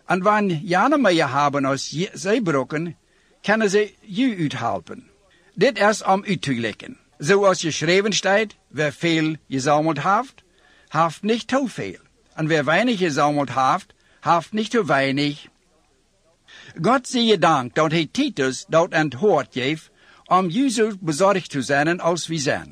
En wanneer jana meer hebben als zij brokken, kunnen ze je uithelpen. Dit is om uit te leggen. Zoals geschreven staat, wer veel gezameld heeft, heeft niet te veel. En wer weinig gezameld heeft, heeft niet te weinig. God zie je dank dat hij Titus dat aan het woord geeft, om je zo bezorgd te zijn als we zijn.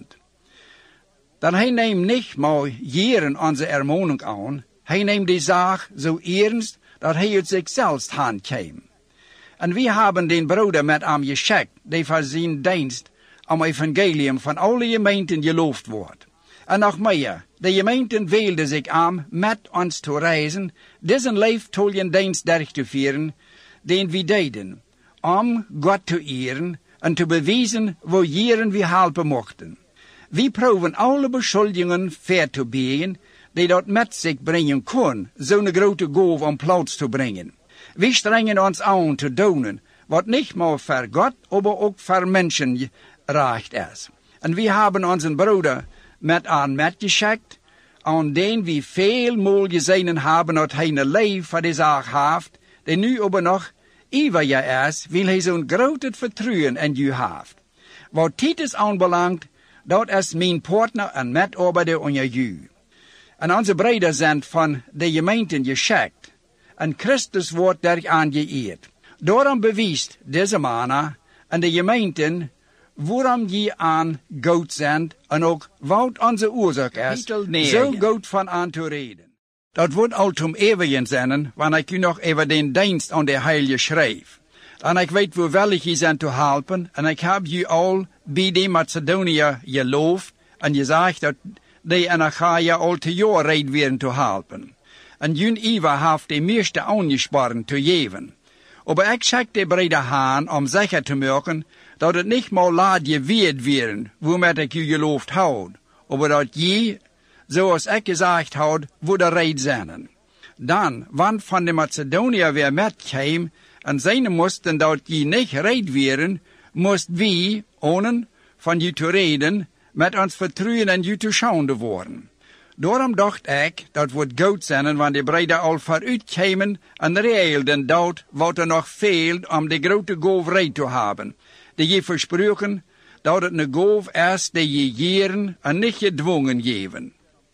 Dan hij neemt niet maar jaren onze ermoening aan, hij neemt die zaak zo ernst dat hij het zichzelf handkwam. En we hebben den broeder met hem geschikt, die voor zijn dienst om evangelium van alle gemeenten geloofd wordt. En nog meer, de gemeenten wilden zich aan met ons te reizen, deze leeftollige dienst durch te vieren, den we deden, om God te eren en te bewijzen waar jaren we helpen mochten. We proeven alle beschuldigingen ver te biegen, die dat met zich brengen kon, zo'n grote goof om plaats te brengen. We strengen ons aan te doen, wat niet maar voor God, maar ook voor mensen recht is. En we hebben onze broeder met aan metgeschikt, aan den we veel mooi gezien hebben dat hij een leven voor de zaak heeft, die nu aber nog over je is, wil hij zo'n groot vertrouwen in je heeft. Wat Titus aanbelangt, dat is mijn partner en medarbeider onder je. En onze broeders zijn van de gemeenten geschikt, en Christus wordt daaraan geëerd. Daarom bewijst deze mannen en de gemeenten waarom je aan goed zijn en ook wat onze oorzaak is, zo goed van aan te reden. Dat wordt al zum eeuwigen zijn, wanneer ik u nog even den dienst aan de Heilige schrijf. En ik weet hoe wel ik je zijn te helpen, en ik heb je al bij de Macedonië geloofd, en je zegt dat die in Achaia al te jaar reed werden te helpen. En jun Iva heeft de meeste aangespannen te geven. Maar ik zeg de brede haan om zeker te maken dat het niet maar laat je weet werden, waarmee ik je geloofd houd, maar dat je, zoals ik gezegd houd, voor de reed zijn. Dan, want van de Macedonië weer metkwam, en zijn moesten dat je niet reed werden, moest wie, ohne van je te reden, met ons vertrouwen en je te schaunde worden. Daarom dacht ik, dat wordt goed zijn, want de breden al vooruitkwamen en reelden dat wat er nog veelt om de grote goof reed te hebben. Die je versproken dat het een goof is die je jeren en niet gedwongen geven.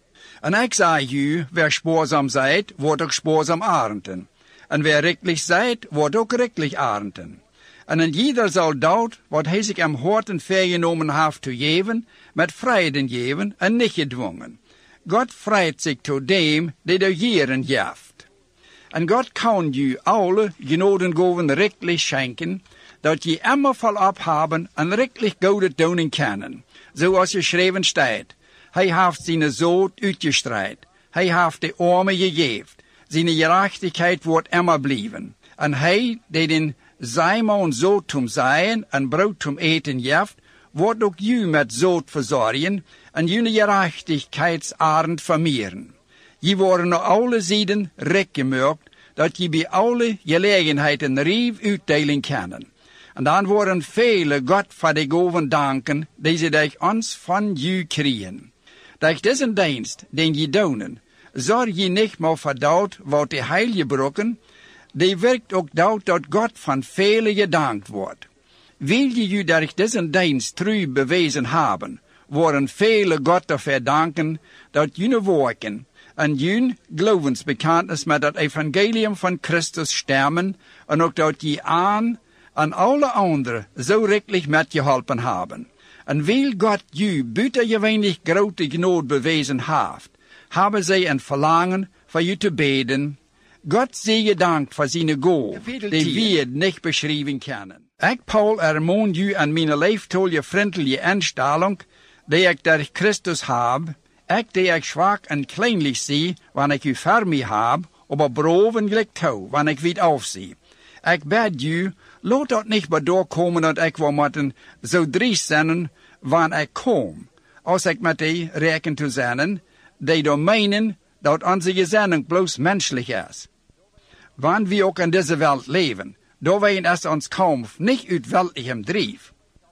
En ik zeg u, wer spoorsam zijt, wordt ook spoorsam arenden. En wer rechtlich zijt, wordt ook rechtlich arenden. En een ieder zal dat, wat hij zich am horten vergenomen heeft te geven, met vrijden geven en niet gedwongen. God vrijt zich tot dem die de jeren geeft. En God kan je alle genodengoven rechtlich schenken, dat je immer volop hebben en rechtlich goede doen kennen. Zoals geschreven staat. Hij heeft zijn zoon uitgestraaid. Hij heeft de armen gegeven. Zijn gerechtigheid wordt immer blijven. En hij, die den Simon zoot zum zijn en brood zum eten geeft, wordt ook u met zoot verzorgen en jullie gerechtigheidsarend vermeeren. Je worden naar alle zijden rijk gemaakt, dat je bij alle gelegenheden rief uitdelen kennen. En dan worden vele God voor de goven danken, die ze durch ons van u krijgen. Durch deze dienst, den je doen, zorg je niet maar voor dat wat de heilige brokken, die werkt ook dat God van vele gedankt wordt. Wil je durch deze dienst trouw bewezen hebben, worden vele God ervoor danken dat jullie werken en jullie geloofsbekentenis met het evangelium van Christus stemmen en ook dat je aan alle anderen zo rechtlich met geholpen hebben. En wil God je buitengewöhnlich grote genade bewezen heeft, hebben zij een verlangen voor je te beden. God zij je dank voor zijn goal, die we niet beschrijven kunnen. Ik, Paul, ermoon je aan mijn leeftollige vriendelijke instelling, die ik door Christus heb, ik die ik zwak en kleinlich zie, wanneer ik u voor mij heb, maar broven gelijk touw, wanneer ik weet afzie. Ik bid je, laat dat niet maar doorkomen dat ik wil moeten zo driest zijn, wanneer ik kom, als ik met die reken te zijn, die door meenen dat onze gezending bloos menselijk is. Wanneer we ook in deze wereld leven, doorwegen is ons kampf niet uit weltlichem drief.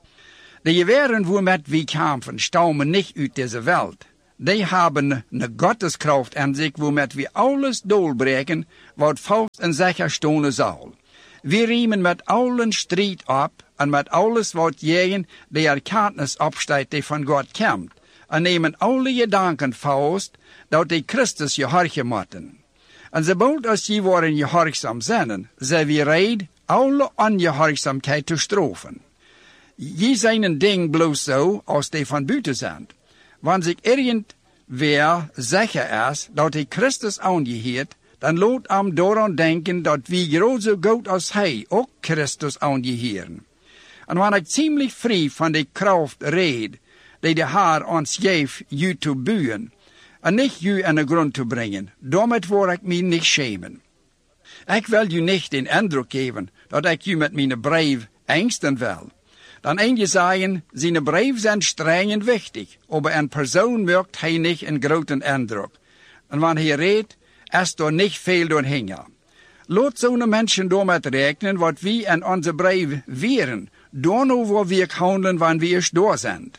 De geweren waarmee we kampen, stammen niet uit deze wereld. Die hebben een goddeskracht in zich waarmee we alles doorbreken wat vast en zeker stonen zal. We riemen met allen strijd op en met alles wat jegen de erkennis opstaat die van God komt. En nemen alle gedanken vast dat die Christus gehorchen moeten. En sobald als je worden gehorchzaam zijn, zijn we reed alle ongehorchzaamheid te straffen. Je zijn een ding bloos zo als die van buiten zijn. Wanneer zich irgendwer zeker is dat hij Christus aangeheert, dan laat hem daaraan denken dat we groot zo goed als hij ook Christus aangeheren. En wanneer ik ziemlich vrij van die kracht reed, die de Heer ons geeft je te buien, en niet je aan de grond te brengen, daarmee word ik mij niet schamen. Ik wil je niet den indruk geven dat ik je met mijn brief angsten wil. Dan een je zeggen, zijn brief zijn streng en wichtig, maar een persoon maakt hij niet een grote indruk. En wanneer hij redt, is er niet veel doorheen. Laat zo'n mensen daarmee rekenen wat we in onze brief weren, dan waar we handelen wanneer we eens door zijn.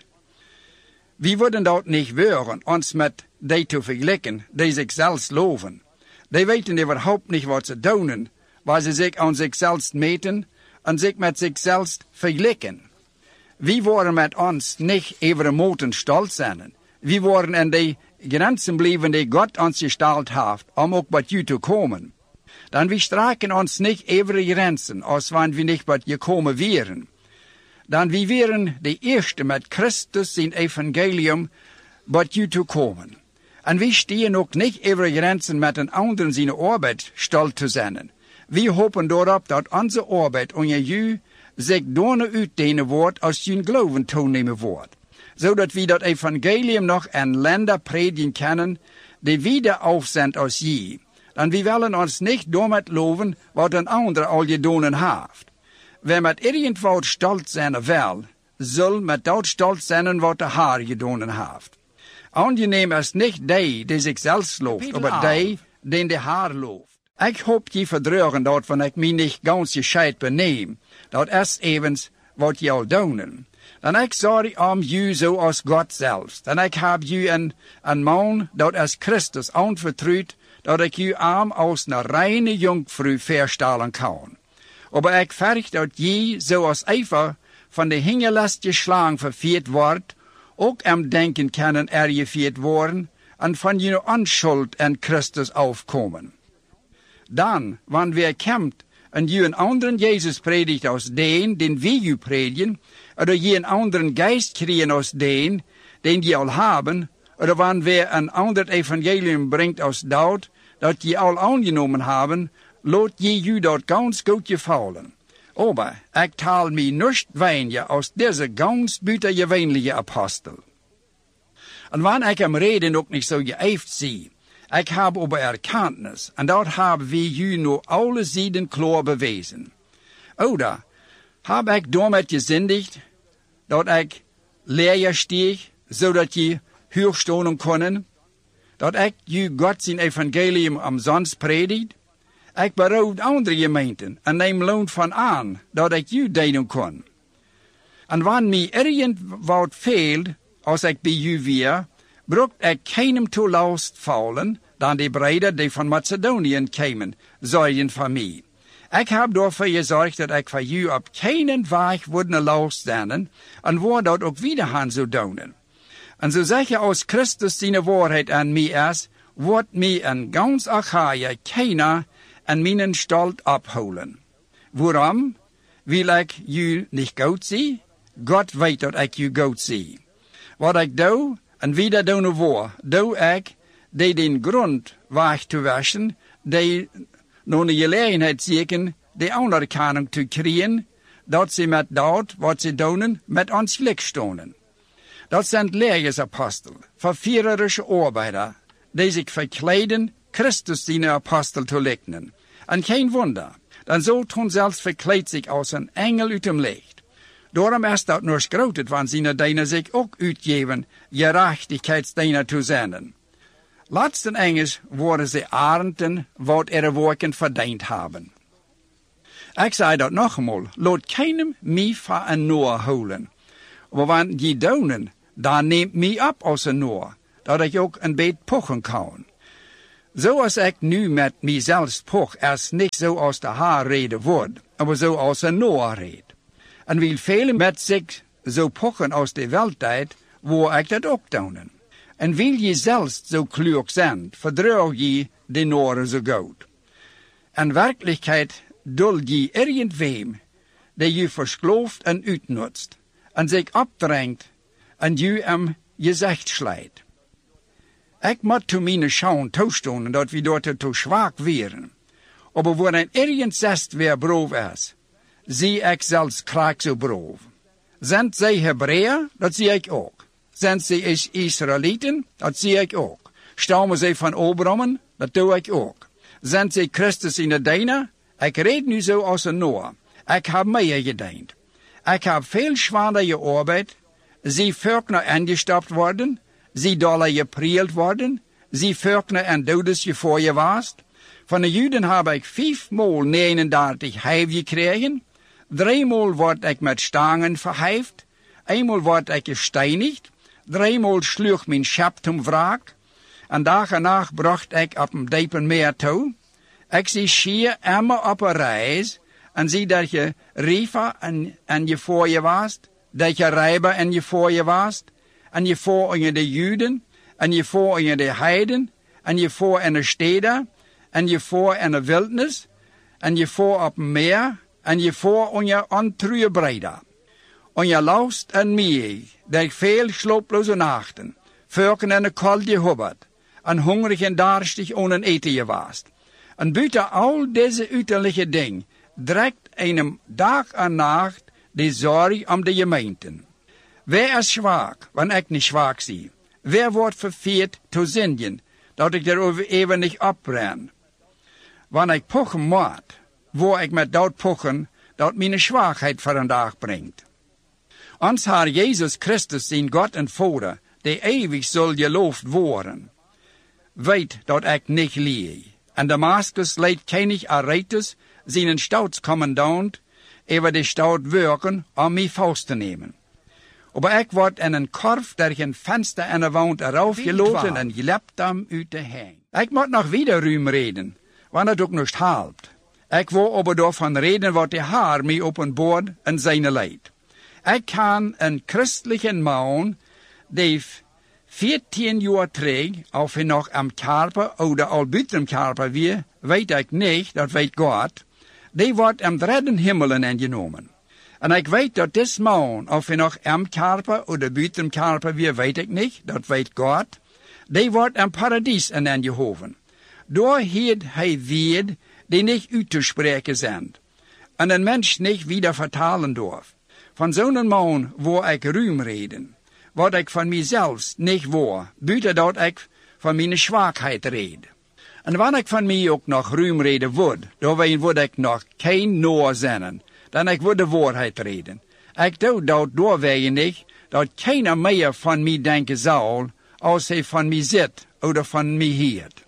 We worden dat niet weren, ons met die te vergelijken, die zichzelf loven. Die weten überhaupt niet wat ze doen, waar ze zich aan zichzelf meten en zich met zichzelf vergelijken. We worden met ons niet over moeten stolz zijn. We worden in die grenzen blijven die God ons gesteld heeft, om ook bij u te komen. Dan we strijken ons niet over de grenzen, als wanneer we niet bij je komen wären. Dan we wären de eerste met Christus zijn evangelium bij u te komen. En we stehen ook niet over de grenzen met een ander zijn arbeid stolz te zijn. We hopen daarop dat onze arbeid onder u zich doorne uitdenen wordt als je geloven toenemen wordt. Zodat we dat evangelium nog in landen predigen kunnen die wieder aufzend als je. Dan we willen ons niet door met loven wat een ander al gedaan heeft. Wie met irgendwat stolz zijn wil, zal met dat stolz zijn wat de Heer gedaan heeft. Aangeneem is niet die zichzelf looft, maar die de Heer looft. Ik hoop je verdrugen dat wanneer ik mij niet ganz gescheid beneem, dat is evens wat je al doen. Dan ik sorry om je zoals God zelfs. Dan ik heb je een man, dat is Christus, aanvertrouwd, dat ik je arm als een reine jongvrouw verstellen kan. Maar ik verg dat je, zoals even van de hingelast geslagen vervierd wordt, ook am denken kunnen gevierd worden en van je onschuld in Christus afkomen. Dan, wanneer we komt en je een anderen Jezus predigt als den we je predigen, of je een anderen geest krijgen als den je al hebben, of wanneer we een ander evangelium brengt als dat je al aangenomen hebben, laat je dat ganz goed gevallen. Maar ik taal mij niet weinig als deze ganz buitengewöhnliche apostel. En wanneer ik hem reden ook niet zo geëifd zie, ik heb over erkennis, en dat hebben we u nu alle zijden klaar bewezen. Oder heb ik daarmee gezindigd, dat ik leer steeg, zodat je huurstonen kunnen, dat ik u God zijn evangelium omsonst predigt. Ik berouw andere gemeenten en neem loon van aan, dat ik u dienen kon. En wanneer mij irgendwat veelt, als ik bij u weer, broekt ik keinem toe last vallen, dan die breiden die van Macedonië kwamen, zorgen voor mij. Ik heb daarvoor gezorgd dat ik voor u op keinen weg worden last zijn, en waar dat ook wieder gaan zou doen. En zo zeker als Christus zijn waarheid aan mij is, wordt mij een gans Achaia keiner en mijn stolz opholen. Waarom? Wil ik u niet goed zien? God weet dat ik u goed zie. Wat ik doe, en wie dat doen waar, doe ik, die den grond weg te wassen, die nog een gelegenheid zieken, die anerkenning te krijgen, dat ze met dat, wat ze doen, met ons gelijk stonen. Dat zijn leersapostel, verviererische arbeider, die zich verkleiden, Christus zijn apostel te lijken. En geen wonder, dan zo toen zelfs verkleedt zich als een engel uit hem licht. Daarom is dat nog groter, want zijn dienen zich ook uitgeven, gerechtigheidsdienen te zijn. Laatsten enges worden ze arenden, wat er werken verdiend hebben. Ik zei dat nog eenmaal, laat keinem mij van een noor houden. Maar wanneer je doen, dan neemt mij op als een noor, dat ik ook een beetje pochen kan. Zoals ik nu met mijzelf poch, is niet zoals de haar reden wordt, maar zoals een Noah reed. En wil velen met zich zo pochen als de wereldtijd, waar ik dat ook doen. En wil je zelfs zo klug zijn, verdrouw je de Noren zo goed. En werkelijkheid dul je irgendwem, die je versklooft en uitnutst, en zich opdringt, en je hem gezicht slijt. Ik moet to mijn schauen toestonden dat we dort te zwak waren. Maar waar een ergens zest weer brood is, zie ik zelfs kraak zo brood. Zijn zij Hebreeën, dat zie ik ook. Zijn zij Israëlieten, dat zie ik ook. Stammen zij van Abraham, dat doe ik ook. Zijn zij Christus in de Dena? Ik reed nu zo als een Noah. Ik heb meer gedaan. Ik heb veel zwaarder gearbeid. Zij volkeren ingestapt worden. Zij dollar geprield worden. Zij volkeren en dodes voor je was. Van de Juden heb ik 5 maal 39 heif gekregen. 3 maal word ik met stangen verheifd. 1 maal word ik gesteinigd. 3 maal sloeg mijn schap ten wraak. En dag en nacht bracht ik op een diepen meer toe. Ik zie schier immer op een reis. En zie dat je riefer en je voor je was. Dat je rijber en je voor je was. En je voor in de Juden. En je voor in de heiden. En je voor in de steden. En je voor in de wildnis. En je voor op een meer. En je voor in je ontruie breda. En je lust en mij. Dat ik veel slooploze nachten. Volken en een kalde hubbert. En hongerig en darstig ohne eten je was. En buiten al deze uiterlijke dingen dreigt einem dag en nacht de zorg om de gemeenten. Wer is zwak, wanneer ik niet zwak zie? Wer wordt verveerd te zingen, dat ik erover even niet opbren? Wanneer ik pochen moet, waar ik met dat pochen, dat mijn zwakheid voor een dag brengt. Ons Heer Jezus Christus, zijn God en Vader, die eeuwig zal geloofd worden, weet dat ik niet lieg. En Damascus leidt König Aretas, zijn staatscommandant, over de stad werken om mij vast te nemen. Maar ik word in een korf door een venster en een wand eraf geloten en gelept om uit te heen. Ik moet nog wieder ruim reden, want het ook niet helpt. Ik wil aber daarvan reden wat de Heer mij openbaart en zijn leid. Ik kan een christelijke man, die 14 jaar terug, of hij nog am Karper oder al buiten Karper weer, weet ik niet, dat weet God, die wordt am derde hemelen ingenomen. En ik weet dat dit man, of hij nog am Karper oder buiten Karper weer, weet ik niet, dat weet God, die wordt am paradies ingehoven. Door heeft hij weer die niet uit te spreken zijn, en een mens niet wieder vertalen durf. Van zo'n man wil ik ruim reden. Wat ik van mijzelf niet wil, buiten dat ik van mijn zwakheid red. En wanneer ik van mij ook nog ruim reden word, dan word ik nog geen Noah zijn, dan ik word de waarheid reden. Ik doe dat doorwege niet, dat keiner meer van mij denken zal, als hij van mij zit, of van mij hield.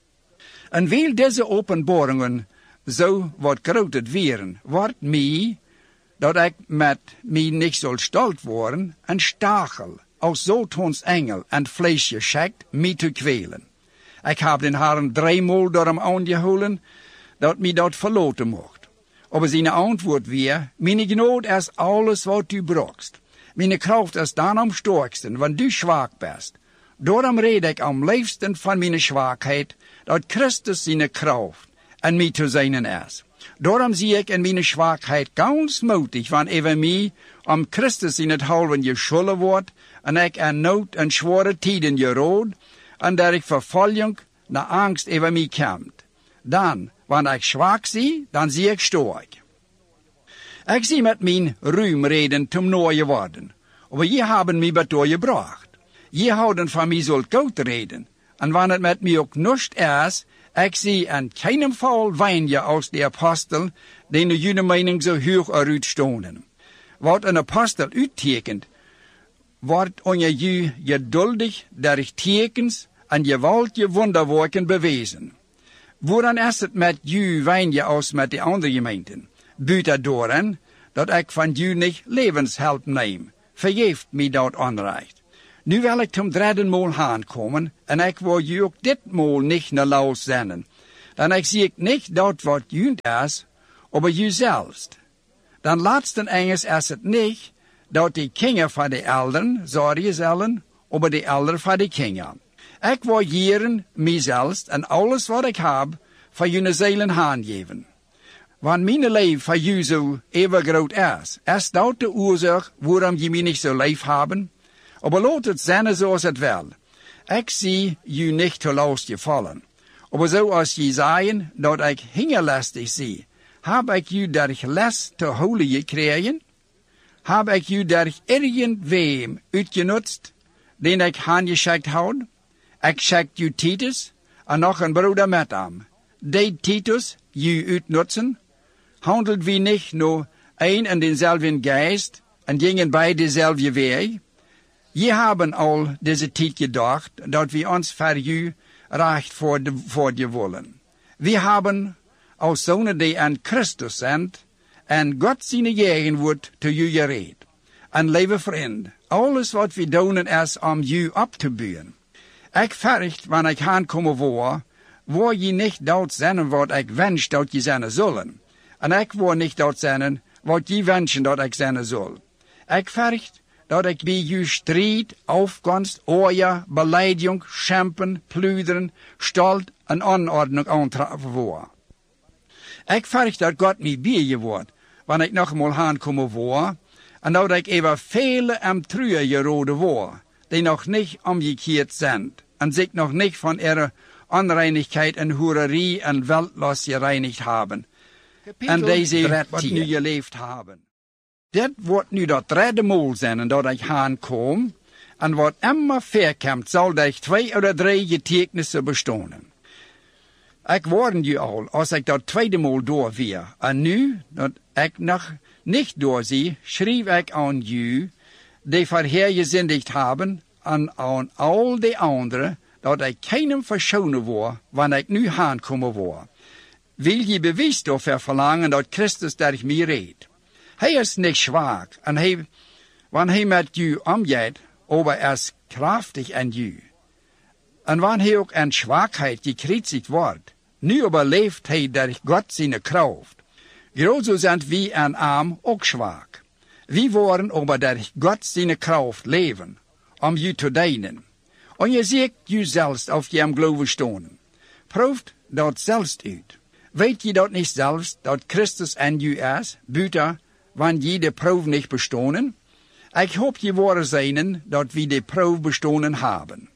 En wil deze openbaringen zo wat groter weren, wordt mij, dat ik met mij niet zal stolz worden, en stachel, als Satans engel en vlees geschikt, mij te kwelen. Ik heb den Herrn 3 maal door hem aangehouden, dat mij dat verlaten mocht. Maar zijn antwoord weer, mijn genade is alles wat u brauchst. Mijn kracht is dan am sterksten, wanneer u zwak bent. Daarom red ik am liefsten van mijn zwakheid, dat Christus zijn kracht en mij te zijn is. Daarom zie ik in mijn zwakheid ganz moedig, wanneer mij om Christus in het halven geschulden wordt, en ik in nood en zware tijden gerood, en dat ik vervolging naar angst over mij komt. Dan, wanneer ik zwak zie, dan zie ik sterk. Ik zie met mijn ruimreden ten nooie worden, maar je hebben mij bedoel gebracht. Je houden van mij zult goed reden, en wanneer het met mij ook niets is, ik zie in keinem geval wijnje als de apostel, die de Juden mening zo hoog eruit stonden. Wat een apostel uittekent, wordt onder je geduldig door tekens en gewaltige wonderwerken bewezen. Waarom is het met je wijnje als met de andere gemeenten? Buiten daarin, dat ik van je niet levenshelp neem, vergeeft mij dat onrecht. Nu wil ik zum derde Mal aankomen, en ik wil je ook ditmaal niet naar laus zenden. Dan ik zie ik niet dat wat junt is, aber je zelfst. Dan laatsten enges is het niet, dat de kinderen van de elderen zorgen zullen, aber de elderen van de kinderen. Ik wil jaren mijzelf en alles wat ik heb, voor jullie zielen aangeven. Want mijn leven voor jullie zo even groot is dat de oorzaak waarom je mij niet zo lief hebben? Aber laat het zijn zoals het wil. Ik zie je niet te last gevallen. Aber zoals je zei dat ik hingerlastig zie, heb ik je durch les te holen gekregen? Heb ik je durch irgendwem uitgenutzt, den ik aangeschikt houd? Ik schikt je Titus, en nog een broeder met hem. Deed Titus je uitnutzen? Handelt wie niet nur een en denzelfden geest, en gingen beide dezelfde weg? Je hebben al deze tijd gedacht, dat we ons voor u recht voor je willen. We hebben als zonen die aan Christus zijn, en God zijn gegenwoord te u gereed. En lieve vriend, alles wat we doen is om u op te bouwen. Ik vergt, wanneer ik aankomen wil je niet dat zijn wat ik wens dat je zijn zullen. En ik wil niet dat zijn wat je wensen dat ik zijn zal. Ik vergt dat ik bij je strijd, afkomst, oorlog, beleidiging, schempen, plunderen, stalt en onordnung aantreffen wil. Ik vergt dat God mij bij je wordt, wanneer ik nog eenmaal aankomen wil, en dat ik even vele en truie geroden wil, die nog niet omgekeerd zijn, en zich nog niet van ihre onreinigheid en hoererie en weltlos gereinigd hebben, en deze wat nu geleefd hebben. Dit wordt nu dat derde Mal zijn en dat ik aankom, en wat immer verkomt, zal durch 2 of 3 getuigenissen bestaan. Ik warn je al, als ik dat tweede Mal door weer, en nu, dat ik nog niet doorzie, schreef ik aan je, die verheergezindigd hebben, en aan al die anderen, dat ik keinem verschonen word, wanneer ik nu aankomen word. Wil je bewijs daarvoor verlangen dat Christus durch mij redt? Hij is niet zwak, en wanneer hij met u omgaat, aber is krachtig in u. En wanneer hij ook in zwakheid gekritzigt wordt, nu überleeft hij durch God zijn kracht. Grozo zijn wie en arm ook zwak. We worden aber durch God zijn kracht leven, om u te dienen. En je ziet jezelf auf je geloven staan. Proeft dat zelfs uit. Weet je dat niet zelfs, dat Christus in u is, buiten, wanneer je de proef niet bestaan? Ik hoop je worden zijn dat we de proef bestaan hebben.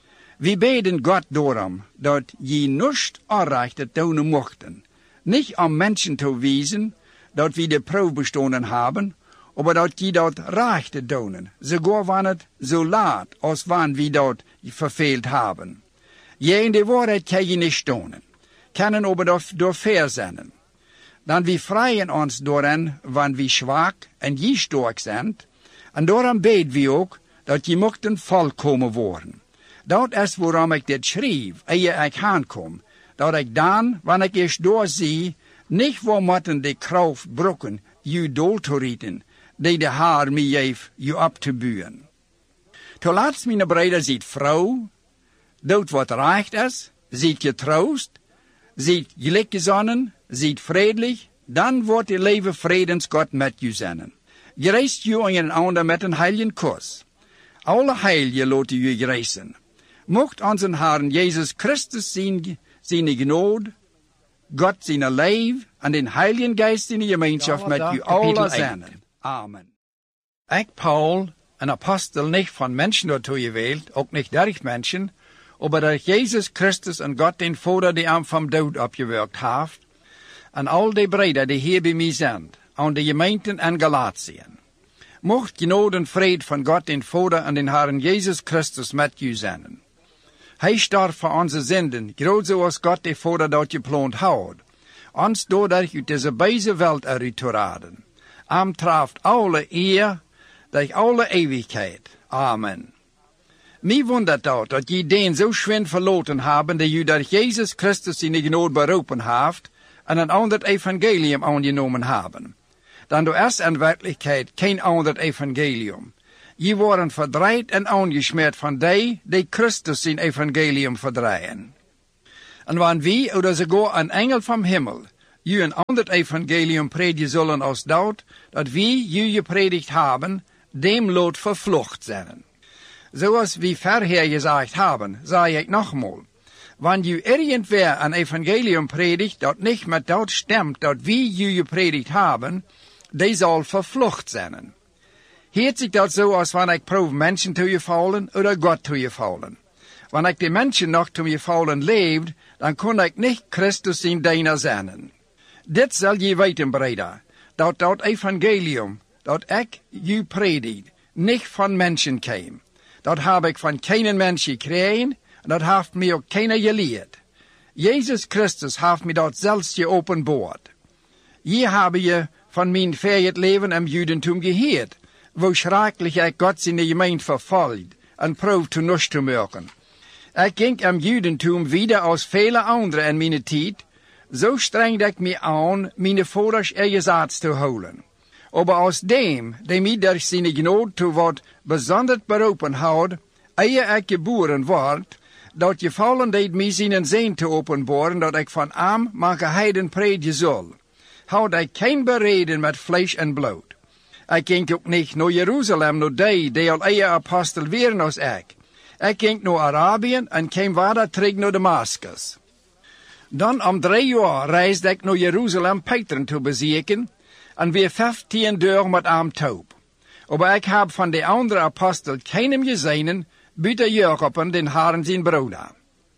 We beden God daarom, dat je niet onrecht doen mochten. Niet om mensen te wijzen, dat we de proef bestaan hebben, maar dat je dat recht doen, sogar wanneer het zo laat als wanneer we dat verveeld hebben. Je in de waarheid kan je niet staan, kunnen aber door ver zijn. Dan we vrijen ons daarin, wanneer we zwak en je sterk zijn, en daarom beden we ook, dat je mochten volkomen worden. Dat is waarom ik dit schreef, eer ik aankom, dat ik dan, wanneer ik eerst doorzie, niet wil moeten de kracht brokken, je doel te richten, die de Heer mij heeft je op te bouwen. Ten laatste, mijn broeder, ziet vrouw, doet wat recht is, ziet getroost, ziet gelijkgezonnen, ziet vredelijk, dan wordt je leven vredensgod met je zijn. Je reist je en een ander met een heiligen kus. Alle heilige laten je reizen. Mocht onze Heer Jezus Christus zijn genade, God zijn leven en den Heiligen Geist in de gemeenschap met u allen zijn. Amen. Ik, Paul, een apostel niet van mensen daartoe gewählt, ook niet durch mensen, aber durch Jezus Christus en God den Vader die hem vom dood opgewerkt heeft, en al die breder die hier bij mij zijn, aan de gemeenten en Galatien. Mocht genade en vrede van God den Vader en den Herrn Jezus Christus met u zijn. Hij starb voor onze zinden, groot zoals God de Vader dat gepland houdt, ons doordat uit deze beide welt eruit te raden. Treft alle eer, durch alle eeuwigheid. Amen. Mij wundert dat je den zo schwind verloten hebben, dat je door Jezus Christus in de genade beroepen heeft, en een ander evangelium aangenomen hebben. Dan er is in werkelijkheid geen ander evangelium. Je worden verdreid en aangesmeerd van die Christus zijn evangelium verdreien. En wanneer wie, oder sogar een engel van hemel, je een ander evangelium predigen zullen als dat wie je gepredigt hebben, dem lot vervlocht zijn. Zoals wie verher gezegd hebben, zei ik nogmaals, wanneer je irgendwer een evangelium predigt dat niet met dat stemt dat wie je gepredigt hebben, die zal vervlocht zijn. Heet zich dat zo als wanneer ik proef mensen te je vallen, oder God te je vallen. Wanneer ik de mensen nog te je vallen leefde, dan kon ik niet Christus in diener zijn. Dit zal je weten, breder, dat evangelium, dat ik je predigt, niet van mensen kwam. Dat heb ik van geen mens gekregen, en dat heeft mij ook keiner geleerd. Jezus Christus heeft mij dat zelfs geopenbaard. Je hebben je van mijn verjet leven en judentum gehoord, wo schrikkelijk ik God zijn gemeente vervolgd en proef te nus te maken. Ik ging am judentum wieder als vele anderen in mijn tijd, zo strengde ik me aan mijn vaders gezag te houden. Aber aus dem, die mij durch seine Gnade toe wat besonders beroepen houdt, eer ik geboren word, dat gevallen deed mij zijn zin te openbaren, dat ik van am mange heiden predigen zal. Houd ik geen bereden met vlees en bloed. Ik ging ook niet naar Jeruzalem, naar die al eer apostel waren als ik. Ik ging naar Arabië en kwam verder terug naar Damascus. Dan om 3 jaar reisde ik naar Jeruzalem Peter te bezoeken, en weer 15 dagen met hem taub. Aber ik heb van de andere apostel keinem gezien, buiten Jacob, den Herren zijn broeder.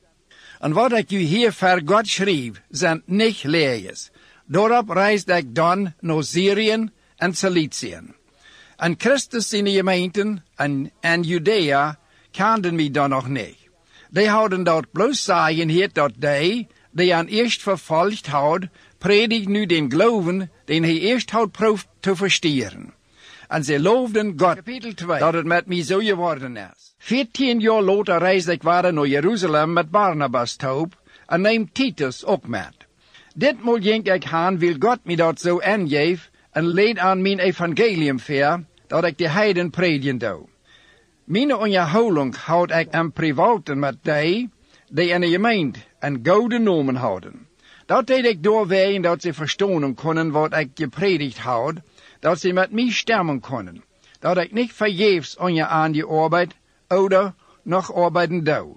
En wat ik u hier voor God schreef, zijn niet leerjes. Daarop reisde ik dan naar Syrië en Cilicië. En Christus zijn gemeenten en Judea kenden mij dan nog niet. Die hadden dat bloos zeggen hier dat die aan eerst vervolgd had, predigt nu den geloven, den hij eerst had proefd te versteren. En ze loofden God, kapitel 2, dat het met mij zo geworden is. 14 jaar later reisde ik weer naar Jeruzalem met Barnabas taub, en neem Titus ook met. Ditmaal ging ik heen, wil God mij dat zo aangeef, en leed aan mijn evangelium ver, dat ik de heiden predigen doe. Mijn onderhouding houd ik aan privaten met die in de gemeente en goede nomen houden. Dat deed ik doorwegen dat ze verstaan konden wat ik gepredigd had, dat ze met mij stemmen konden, dat ik niet vergeefs aan je arbeid, oder nog arbeiden doe.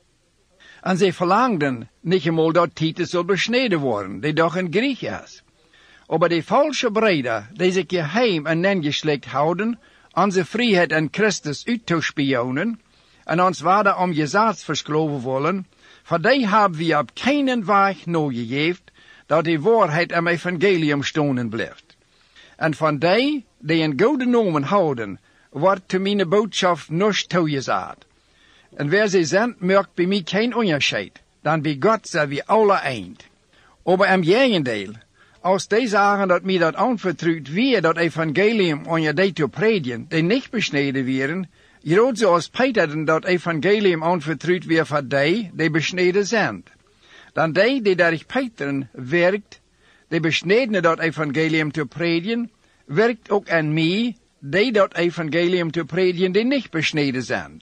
En ze verlangden niet eenmaal dat Titus zal besneden worden, die toch een Griek is. Aber die falsche breder, die zich geheim en nengeslikt houden, onze vrijheid en Christus uit te spionen, en ons waarde om gezag versloven willen, voor die hebben we op keinen weg nagegeven, dat die waarheid am evangelium stonen blijft. En van die een goede nomen houden, wordt te mijn boodschap niets toegezegd. En wer ze zijn, merkt bij mij geen onderscheid, dan bij God zijn we alle eind. Aber am gegendeel, als die zeggen dat mij dat aanvertrouwd weer dat evangelium onder die te predigen, die niet besneden werden, groot zoals Peter dat evangelium aanvertrouwd weer voor die besneden zijn. Dan die durch Peter werkt, die besnedene dat evangelium te predigen, werkt ook aan mij, die dat evangelium te predigen, die niet besneden zijn.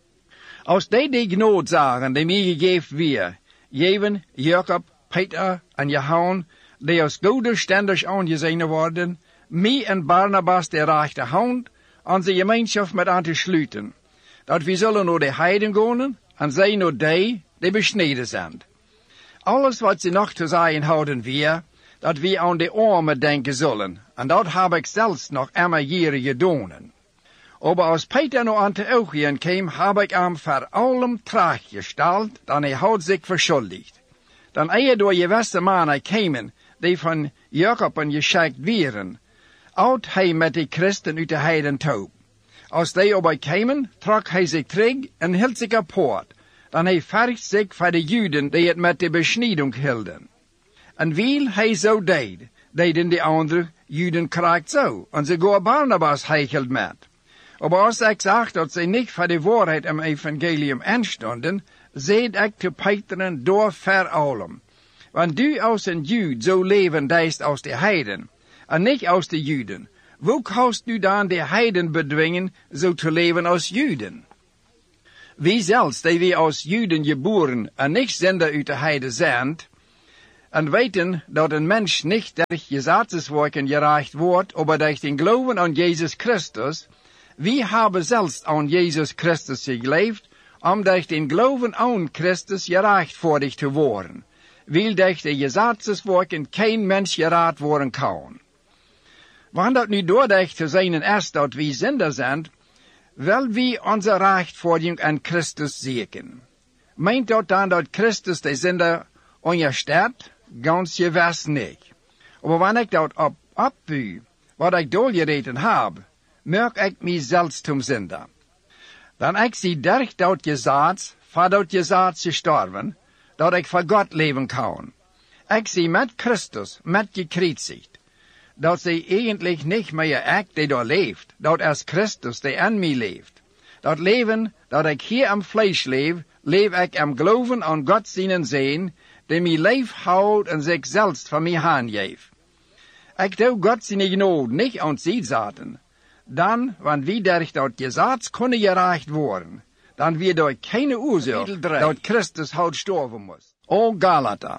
Als die gnade zagen, die mij gegeven weer, Jeven, Jacob, Peter en Johannes, die als goede stenders aangezien worden, mij en Barnabas de rechte hand, onze gemeenschap met aan te sluiten, dat we zullen naar de heiden gaan, en zij naar die besneden zijn. Alles wat ze nog te zeggen houden weer, dat we aan de armen denken zullen, en dat heb ik zelfs nog immer jaren gedaan. Aber als Peter naar Antiochien kwam, heb ik hem voor allem terechtgesteld, dan hij had zich verschuldigd. Dan eer door je beste mannen kwamen, die van Jacob en geschikt waren, oud hij met de christen uit de heiden taub. Als die erbij kwamen, trok hij zich terug en hield zich apart. Dan hij vergt zich voor de Juden die het met de besneding hielden. En wiel hij zo deed, deden de andere Juden krijgt zo, en ze gaan Barnabas heichelt met. Aber als ik zag dat ze niet voor de waarheid im evangelium aanstonden, zeid ik te Peteren door voor allem. Want du als een Jude zo leven deist als de heiden, en niet als de Juden, Wo kannst du dan de heiden bedwingen zo te leven als Juden? Wie zelfs, die we als Juden geboren en niet zender uit de heide zijn, en weten dat een mens niet durch Gesetzeswerken gerecht wordt, aber durch den Glauben an Jesus Christus, wie hebben zelfs aan Jesus Christus geleefd, om durch den Glauben an Christus gerecht voor dich te worden, weil durch de Gesetzeswerken kein mens gerecht worden kan. Want dat nu doordat te zijn is dat wie zinder zijn, wel wie onze rechtvaardiging aan Christus zieken. Meint dat dan dat Christus de zinder onderstaat? Ganz gewiss niet. Maar wanneer ik dat opbuw, wat ik doorgereden heb, merk ik mijzelf zum zinder. Dan ik zie durch dat Gesetz, voor dat Gesetz gestorven, dat ik voor God leven kan. Ik zie met Christus, met gekreuzigd, dat zij eigenlijk niet meer ik die daar leeft, dat is Christus die in mij leeft. Dat leven dat ik hier am vlees leef, leef ik am geloven aan God zijn zin, die mij leef houdt en zichzelf van mij aangeeft. Ik doe God zijn genade niet aan zij zaten. Dan, want wie durch dat Gesetz kunnen gerecht worden, dan wir door keine Ursache, dat Christus hout sterven muss. O Galater,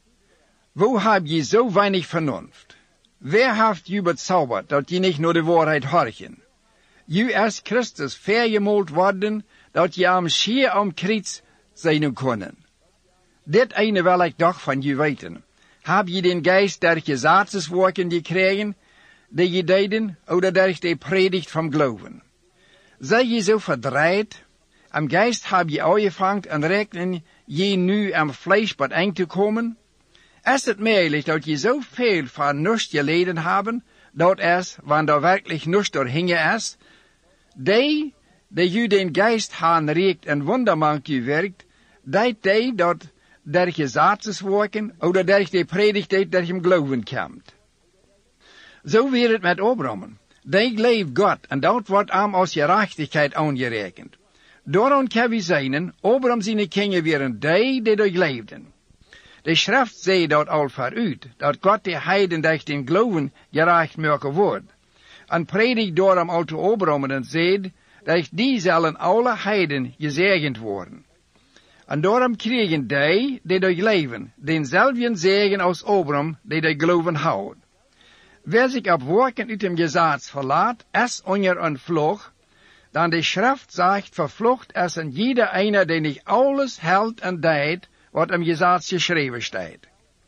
wo hab je so weinig Vernunft? Wer haft je bezaubert, dat je nicht nur de Wahrheit horchen? Je is Christus vergemalt worden, dat je am schier am Kreuz zijn kunnen. Dit ene wil ik doch van je weten. Heb je den Geist der Gesetzeswerken gekregen, die je deden, oder durch de Predigt vom Glauben? Sei je so verdreht, am Geist heb je aangevangt en rekenen je nu am Fleisch wat eng te komen? Is het möglich, dat je so veel van nichts geleden haben, dat es, wanneer wirklich nichts doorhingen is, die je den Geist aanreikt en wondermank je werkt, die dat der Gesetzeswerken oder durch de Predigt der je Glauben komt. Zo wird het met Abraham. Die leeft God en dat wordt hem als gerechtigheid aangerekend. Daarom kan we zeggen, Abraham zijn kinderen waren die leefden. De schrift zei dat al vooruit, dat God de heiden durch den Glauben gerecht maken wordt. En predigt daarom al te Abraham en zei, dat die zullen alle heiden gezegend worden. En daarom kregen die leven, denzelfden zegen als Abraham, die geloven houdt. Wer sich op werken uit dem Gesetz verlaat, is onder een vlucht, dan de schrift zegt, vervlucht is en jeder einer, die niet alles houdt en deed, wat im Gesetz geschreven staat.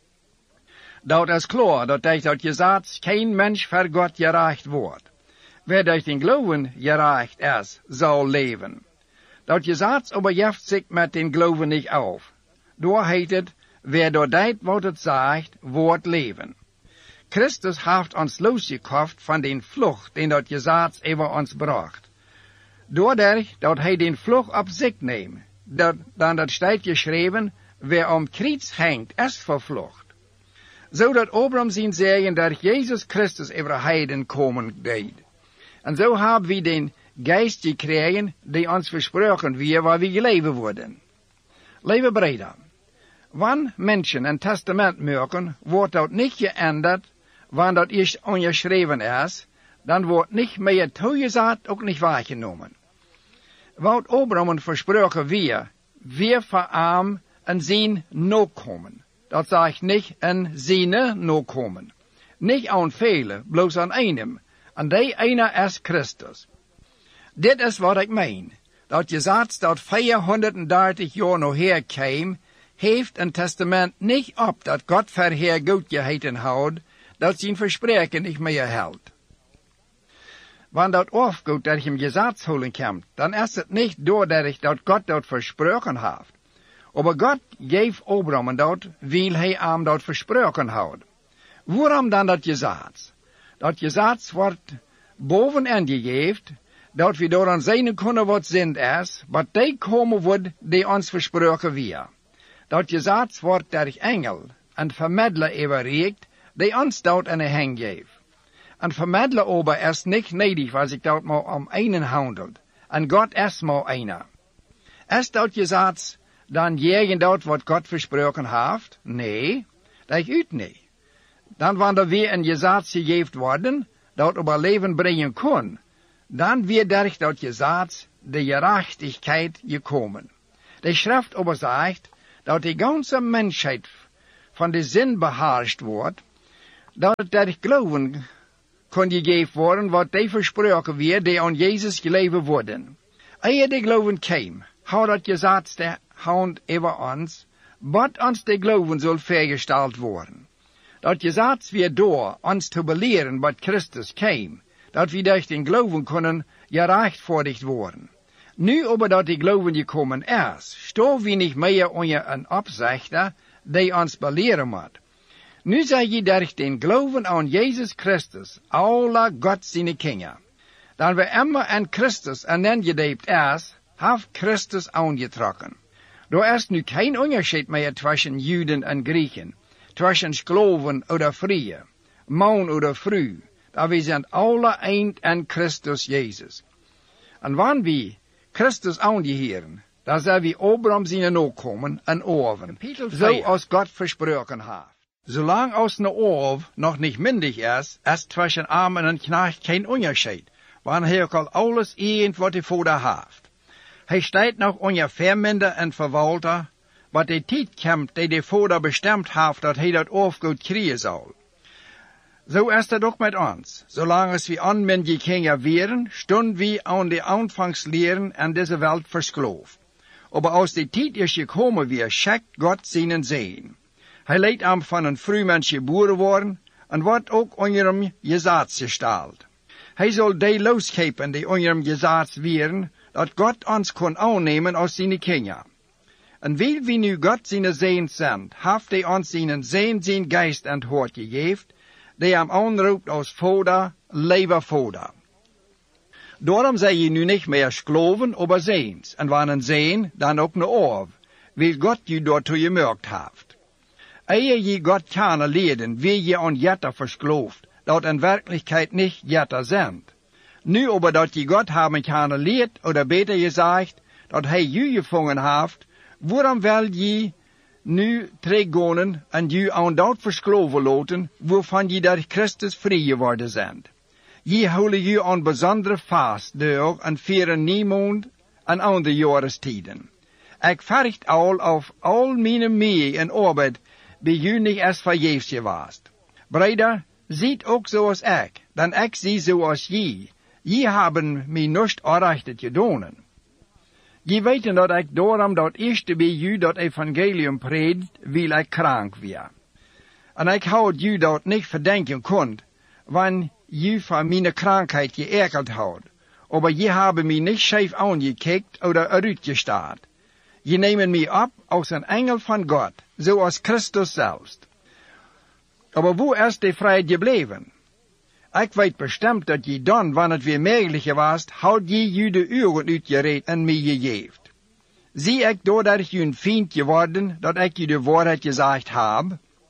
Dat is klaar, dat durch dat Gesetz kein Mensch voor God gerecht wordt. Wer durch den Glauben gerecht is, zal leven. Dat Gesetz aber jeft zich met den Glauben niet auf. Door heet het, wer door deed wat het zegt, wordt leven. Christus heeft ons losgekocht van den Flucht, den dat Gesetz over ons bracht. Doordat dat hij den Flucht op zich neemt, dan dat staat geschreven, wer am Kreuz hängt, is vervlucht. Zodat Abraham zijn zeggen dat Jesus Christus over heiden komen deed. En zo hebben we den Geist gekregen, die ons versproken weer waar we geleven worden. Lieve breder, wanneer mensen een testament maken, wordt dat niet geändert, wanneer dat eerst ongeschreven is, dan wordt niet meer toegezet, ook niet waargenomen. Wat Abraham versproken weer voor hem en zijn nakomen. Dat zegt niet een zijne nakomen. Niet aan velen, bloos aan einem. En die ene is Christus. Dit is wat ik meen. Dat Gesetz dat 430 jaar nog herkwam, heeft een testament niet op dat God verheer goed geheten houdt, dat zijn verspreken niet meer houdt. Wanneer dat afgoed dat hem Gesetz holen komt, dan is het niet doordat dat God dat versproken heeft. Aber God geeft Abraham dat, wil hij hem dat versproken houdt. Waarom dan dat Gesetz? Dat Gesetz wordt bovenin gegeven, dat we door aan zijn kunnen wat zin is, wat die komen wordt die ons versproken weer. Dat Gesetz wordt durch engel en vermiddler overreikt, die ons dat in de hand geeft. Een vermiddler ober is niet nedig, was ik dat maar om einen handelt. En God is maar einer. Is dat Gesetz dan jegen dat wat God versproken heeft? Nee, dat uit niet. Dan wanneer weer een Gesetz gegeven worden, dat op haar leven brengen kon, dan weer derg dat je zaad de gerechtigheid gekomen. De schrift aber zegt dat de ganze mensheid van de zin beheerst wordt, dat der geloven kon gegeven worden wat die versproken weer, die aan Jezus geleven worden. Eer de geloven kwam, hou dat je zaad de hand over ons, wat ons de geloven zal vergesteld worden. Dat je zaad weer door ons te beleren wat Christus kwam, dat we durch den geloven kunnen gerechtvaardigd worden. Nu aber dat de geloven gekomen is, staan we niet meer onder een opzichter die ons beleren moet. Nu zeg je durch den geloven aan Jezus Christus, alle God zijn kinderen. Dan we immer aan Christus aangedoopt is, heeft Christus aangetrokken. Er is nu geen onderscheid meer tussen Juden en Grieken, tussen geloven oder vrije, man oder vrouw. Dat we zijn alle eind aan Christus Jezus. En wanneer we Christus aangeheren, dan zijn we Abraham zijn nakomen en oven, zoals God versproken heeft. Zolang als een oven nog niet myndig is tussen arm en knecht geen onderscheid, want hij kan alles eend wat hij voor heeft. Hij staat nog onder verminder en verwalter, wat de tijd komt die de vader bestemd heeft dat hij dat afgoed krijgen zal. Zo is het ook met ons. Zolang als we onmündige kinderen wären, stonden we aan de aanvangsleren en deze wereld verskloofd. Aber als de tijd is gekomen weer, schickt God zijn zegen. Hij leidt hem van een vrouwmens geboren worden, en wordt ook onder hem gezaad gesteld. Hij zal die losgeven die onder hem gezaad werden, dat God ons kon aannemen als zijn kinderen. En weil we nu God zijn zegen zijn, heeft hij ons zijn geest en hart gegeven, die hem aanroept als vader, lieber vader. Daarom zijn je nu niet meer geloven, aber zeens. En wanneer zeen, dan ook een oor, weil God je daartoe gemerkt heeft. Eer je God kennen leren, wie je aan jetter versklooft, dat in werkelijkheid niet jetter zijn. Nu aber dat je God hebben kennen leert, oder beter gezegd, dat hij je gevangen heeft, waarom wil je nu teruggaan en je aan dat verskloven laten, waarvan je door Christus vrij geworden bent. Je houden je aan bijzondere vastdag en vieren niemand en andere jaarstijden. Ik verricht al of al mijn mee en arbeid bij je niet als vergeefs geweest. Broeder, ziet ook zoals ik, dan ik zie zoals je. Je hebben mij niet aanrechtet gedaan. Je weten dat ik daarom dat eerste bij u dat evangelium predikt, wil ik krank weer. En ik houd u dat niet verdenken kon, wanneer je van mijn krankheid geërgerd houdt. Aber je hebben mij niet scheef aangekijkt oder uitgestaat. Je nemen mij op als een engel van God, zoals Christus zelfs. Aber wo is de vrijheid gebleven? Ik weet bestemd dat je dan, wanneer het weer mogelijk was, houd je de uren uitgereed en mij gegeven. Zie ik doordat je een vriend geworden, dat ik je de waarheid gezegd heb?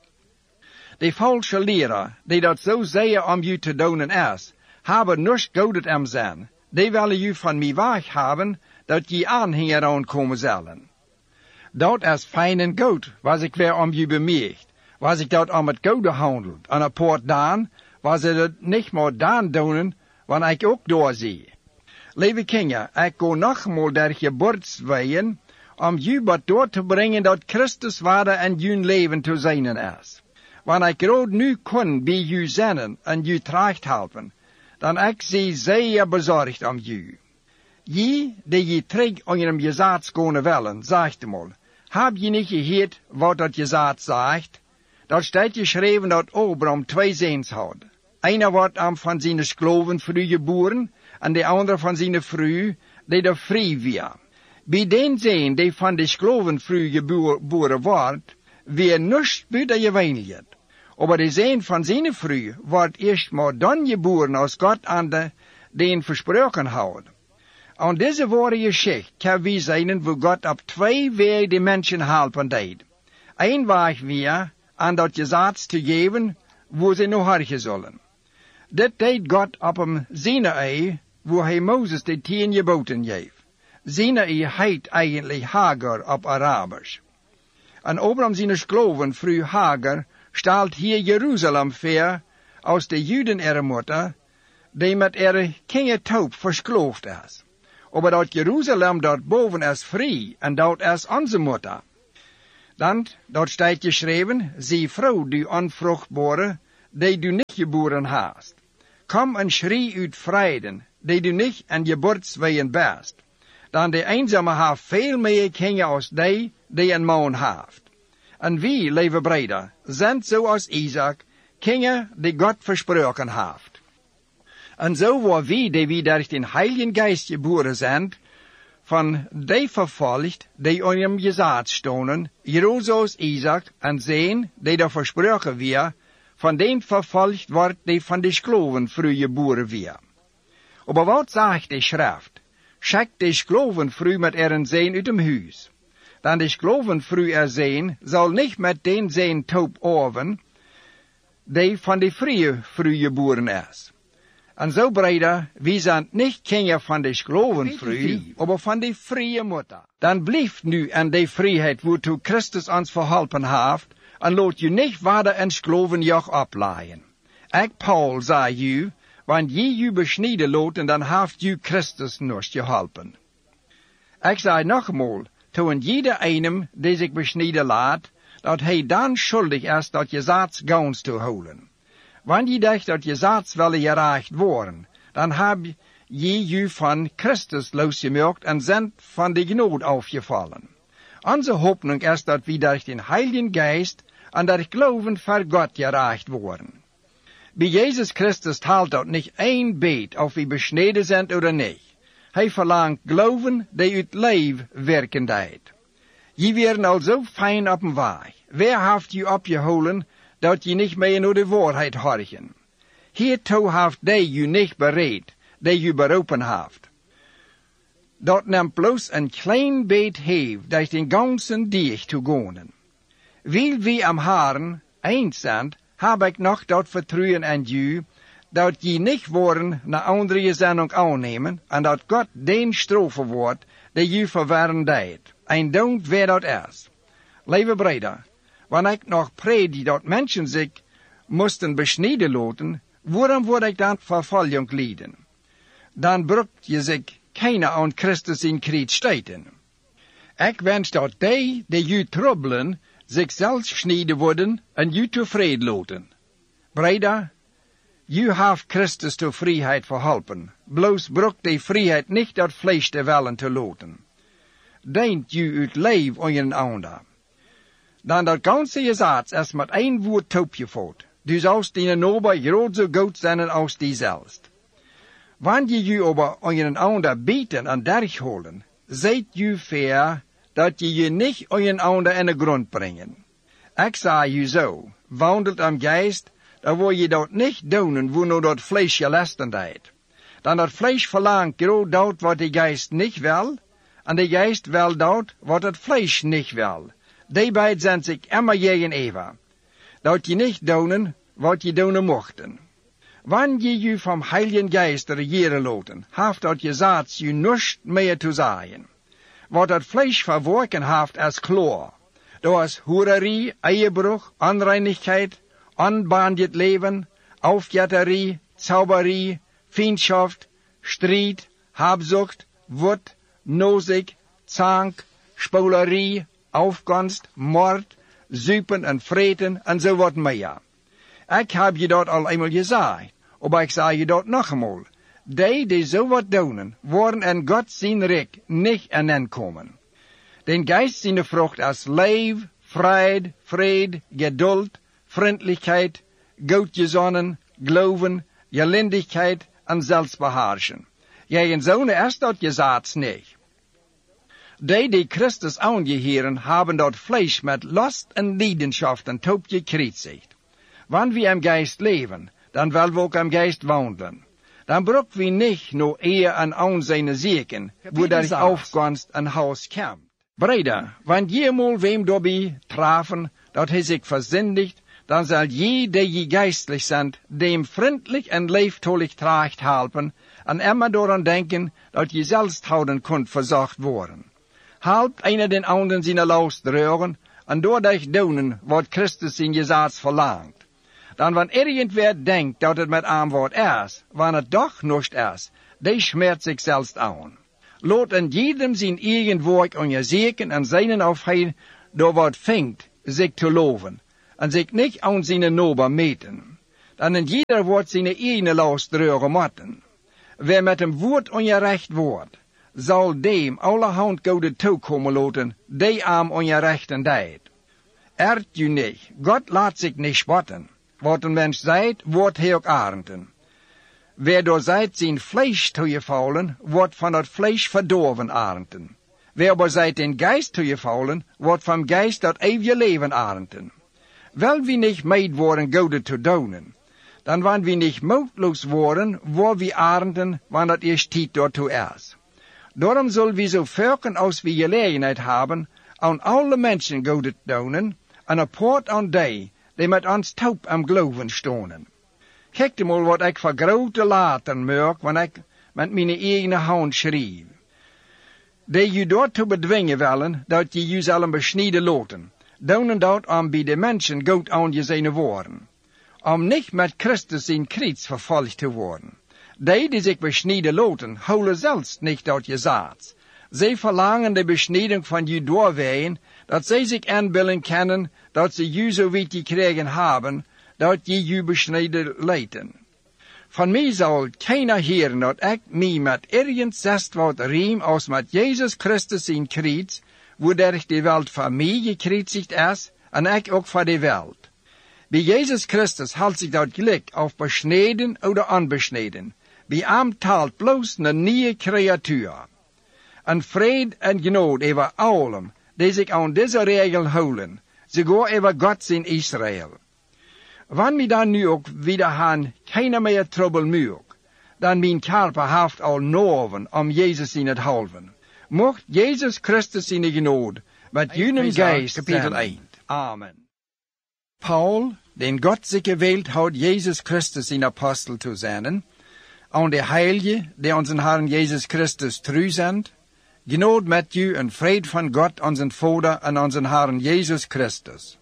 De valse leraar, die dat zo zeer om je te doen is, hebben niets godet am zijn. Die willen je van mij weg hebben, dat je aanhanger aankomen zullen. Dat is fijn en goed, was ik weer om je bemerkt. Was ik dat om het goede handelt, en een poort dan, was het niet meer dan doen, wanneer ik ook doorzie. Lieve kinderen, ik ga nogmaals der geboortswegen, om je wat door te brengen dat Christus vader en je leven te zijn is. Wanneer ik rood nu kon bij je zijn en je terecht helpen, dan ik zie zeer bezorgd om je. Je, die je terug onder hem gezaad schonen willen, zegt mal, heb je niet gehoord wat dat gezaad zegt? Dat staat geschreven dat Abraham 2 zoons had. Einer wordt am van zijn geloven vrij geboren, en de andere van zijn vrouw, die er vrij weer. Bij den zoon die van de geloven vrij geboren wordt, weer niets buiten gewöhnlijk. Aber de zoon van zijn vrouw wordt eerst maar dan geboren als God aan den versproken houdt. Aan deze ware geschichte kan we zijn wo God op 2 wegen de mensen helpen deed. Een weg weer aan dat gezaad te geven, wo ze nog hargen zullen. Dit deed God op hem Sinaï, wo hij Mozes de 10 geboden geeft. Sinaï heet eigenlijk Hagar op Arabisch. En Abraham zijn geloven vrouw Hagar stelt hier Jeruzalem voor als de Juden ihre Mutter, die met ihre kindertaub verskloofd is. Aber dat Jerusalem dort boven is vrij, en dat is onze Mutter. Dan, dort steht geschreven, sie Frau, die onvruchtbare, die du nicht geboren hast. Komm en schrie uit Frieden, die du nicht an Geburtswehen bist. Dan de eenzame haft veel meer kinderen als die een man haft. En wie, lieve breder, zijn zoals Isaac, kinderen die Gott versproken haft. En zo war wie durch den Heiligen Geist geboren sind, von die verfolgt, die in ihrem Gesetz stonden, Jerusalem Isaac, en sehen, die da versprochen wir, von denen verfolgt wordt, die von de Skloven früh geboren wir. Aber wat sagt die Schrift? Schickt die Skloven früh mit ihren Sehen uit dem Huis. Dan die Skloven früh ersehen, soll nicht mit den Sehen taub oven, die von de früh geboren ist. En so, Brüder, wir sind nicht Kinder von der Skloven früh, aber von der freie Mutter. Dan blieft nu an die Freiheit, wozu Christus uns verholpen haft, en lot je nicht weiter in Sklovenjoch ableihen. Ik, Paul, zei je, want je beschneiden loten, dan haft je Christus nog geholpen. Ik zei nogmaal, toen jeder einem, die zich beschneiden laat, dat hij dan schuldig is dat je zaad gauns te holen. Wanneer je dacht dat je zaad wel gereicht worden, dan heb je van Christus losgemaakt en zijn van de Gnade aufgefallen. Onze Hoffnung ist, dat wir durch den Heiligen Geist an der Glauben für Gott gereicht worden. Bei Jesus Christus teilt dort nicht ein Bet, ob wir beschneden sind oder nicht. Hij verlangt Glauben, die uit Leib werken deed. Je werden al so fein op dem Weg. Wer haft je opgeholen, dat je nicht mehr nur die Wahrheit horchen? Hiertoe haft die je nicht bereid, die je beroepen haft. Dat nimmt bloß ein klein Bet heeft, durch den ganzen Dich zu gehen. Weil wir am Haaren eins sind, habe ich noch dort Vertrauen an je, dat je nicht worden na andere Gesinnung annehmen, en dat Gott den Strafe wordt, die je verwehren deed. En don't wer dat is. Lieve Brüder, wanneer ik nog predige dat Menschen sich moesten beschneiden laten, waarom word ik dan Verfolgung lijden? Dan brukt je zich keiner aan Christus in Krieg steten. Ik wens dat die je troubelen, zich zelfs schneiden worden en je tevreden laten. Brüder, je haft Christus zur Freiheit verholpen, bloß brukt die Freiheit nicht dat Fleisch der Wellen te laten. Denkt je uit Leib euren ander. Dan dat ganze Gesetz ist mit ein Wort taubgevoerd. Du sollst deine Nober groot so gut sein als die selbst. Wann je aber euren ander beten en durchholen, seid je fair, dat je nicht euren ander in de Grund bringen. Ik sage je so, wandelt am Geist, da wo je dat nicht doen, wo nur dat Fleisch gelasten deed. Dan dat Fleisch verlangt groot dat wat de Geist nicht will, en de Geist will dat wat het Fleisch nicht will. Die beiden sind sich immer gegenüber. Dat je nicht doen, wat je doen mochten. Wann je vom Heiligen Geist regieren laten, haft dat Gesetz je nichts mehr zu sagen. Wat dat Fleisch verworken haft als klar. Da ist Hurerie, Ehebruch, Unreinigkeit, unbehandelt Leben, Aufjätterie, Zauberie, Feindschaft, Streit, Habsucht, Wut, Nosig, Zank, Spolerie, Aufgunst, Mord, Süpen en Vreten en so wat meer. Ik heb je dat al eenmaal gezegd, aber ik sage je dat nog eenmaal. Die so wat doen, worden in Gott zijn Reich nicht ankommen. Den Geist seine Frucht als Leib, Freude, Fried, Geduld, Freundlichkeit, Goedgezonnen, Glauben, Gelindigkeit en Selbstbeherrschen. Gegen so ist dat Gesetz nicht. Die Christus angehören, haben dort Fleisch mit Lust und Leidenschaften taub gekreuzigt. Wann wir im Geist leben, dann wollen wir auch im Geist wandeln. Dann braucht wir nicht nur eher an Ansehen siegen, wo der Aufgunst ein Haus kämpft. Brüder, wenn jemals wem dabei trafen, dat hij sich versündigt, dann soll je geistlich sind, dem freundlich und leiftolig tracht halten, und immer daran denken, dat je selbst houden kunt versorgt worden. Halbt einer den anderen seine Last rühren, und dadurch doen, wat Christus in Gesetz verlangt. Dan wanneer irgendwer denkt dat het met aanwoord is, wanneer het toch niet is, die schmeert zichzelf aan. Laat in jedem zijn eigen werk onderzoeken en zien of hij door wat vindt zich te loven, en zich niet aan zijn neighbor meten. Dan in jeder wordt zijn eigen last dragen moeten. Wie met een woord ongerecht wordt, zal dem allerhand goede toekomen laten, die aan ongerechten deed. Ert u niet, God laat zich niet spotten. Wat een mens zijt, wordt hij ook arenden. Wie door zijt zijn vlees toegevallen, wordt van het vlees verdorven arenden. Wie aber zijt in geest toegevallen, wordt van geest dat eeuwige leven arenden. Wel wie niet meid worden goede te doen, dan wanneer we niet moedloos worden, worden we arenden, wanneer het eerst tijd daartoe is. Daarom zullen we zo vaak als we gelegenheid hebben, aan alle mensen goede te doen, en apart aan die met ons taub am geloven stonen. Kijk maar wat ik voor grote laten merk, wanneer ik met mijn eigen hand schreef. Die je daartoe bedwingen willen, dat je jezelf besnijden laten, doen dat om bij de mensen goed aan je zijn worden. Om niet met Christus in kruis vervolgd te worden. Die zich besnijden laten, houden zelfs niet dat je zaad. Zij verlangen de besnijding van je doorwegen, dat zij zich aanbeelden kennen, dat ze je zo weet gekregen hebben, dat je besnijden leiden. Van mij zal keiner heren dat ik mij met ergens zest wat riem als met Jezus Christus in kruis, waardoor de wereld van mij gekruisigd is, en ik ook voor de wereld. Bij Jezus Christus houdt zich dat gelijk of besneden of onbesneden. Bij hem taalt bloos een nieuwe creatuur. En vrede en genade over allen, die zich aan deze regel houden, sogar over God in Israël. Wanneer we dan nu ook wieder gaan, keiner meer trouble muur, dan mijn kerper heeft al noven om Jezus in het halven. Mocht Jezus Christus in de genade, met jullie geest kapitel 1. Amen. Paul, den Gott sich gewählt hat, Jesus Christus in Apostel zu sein, und der Heilige, die unseren Herrn Jesus Christus treu sind, Gnade met u en vrede van God, onze Vader en onze Herrn Jesus Christus.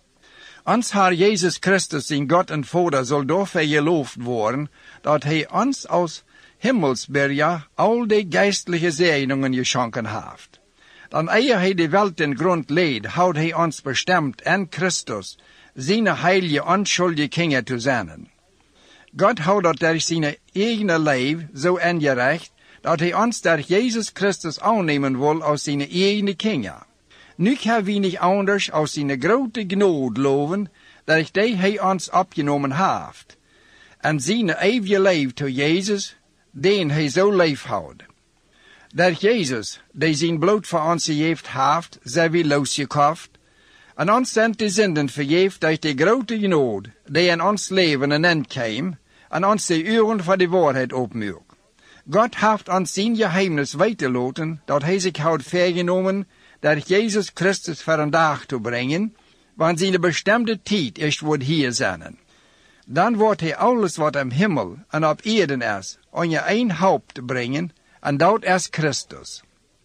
Ons Herr Jesus Christus in God en Vader zal daarvoor geloofd worden, dat hij ons als Himmelsberger al die geistliche zegeningen geschonken heeft. Dan eer hij de welt in grond leed, houdt hij ons bestemd en Christus, zijn heilige onschuldige kinderen te zijn. God houdt dat door zijn eigen leven zo ingerecht, dat hij ons door Jezus Christus aannemen wil als zijn eigen kinderen. Nu kan we niet anders als zijn grote genade loven, dat hij ons opgenomen heeft. En zijn eeuwige leven toe Jezus, den hij zo lief houdt. Dat Jezus, die zijn bloed voor ons gegeven heeft, zijn we losgekocht, en ons zijn de zinden vergeeft door de grote genade, die in ons leven een end kwam, en ons de uren voor de waarheid opmerkt. God heeft ons zijn geheimnis weiterlaten, dat hij zich houdt vergenomen, dat Jezus Christus voor een dag te brengen, want zijn bestemde tijd is wordt hier zijn. Dan wordt hij alles wat im Himmel en op aarde is, onder één haupt brengen, en dat is Christus.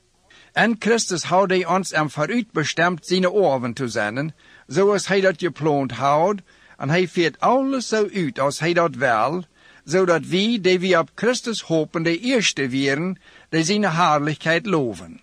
En Christus houdt hij ons vooruit bestemd zijn oren te zijn, zoals hij dat gepland houdt, en hij voert alles zo uit als hij dat wil, zodat wij, die we op Christus hopen, de eerste werden, die zijn heerlijkheid loven.